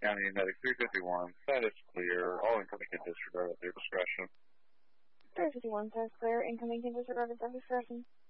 County Medic 351, that is clear. All incoming can disregard at their discretion. 351 says clear. Incoming can disregard at their discretion.